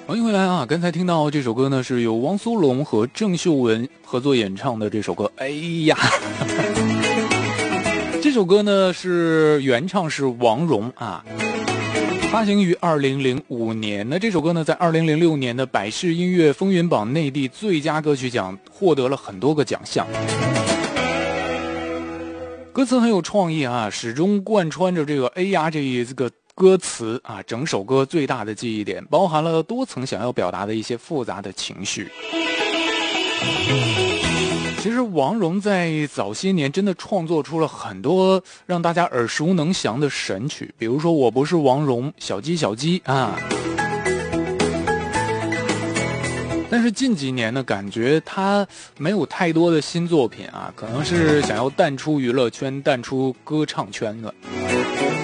欢迎回来啊！刚才听到这首歌呢，是由汪苏泷和郑秀文合作演唱的这首歌。哎呀，这首歌呢是原唱是王蓉啊，发行于2005年。那这首歌呢，在2006年的百事音乐风云榜内地最佳歌曲奖获得了很多个奖项。歌词很有创意啊，始终贯穿着这个哎呀这个歌词啊，整首歌最大的记忆点包含了多层想要表达的一些复杂的情绪。其实王蓉在早些年真的创作出了很多让大家耳熟能详的神曲，比如说我不是王蓉、小鸡小鸡啊。但是近几年呢，感觉他没有太多的新作品啊，可能是想要淡出娱乐圈、淡出歌唱圈了。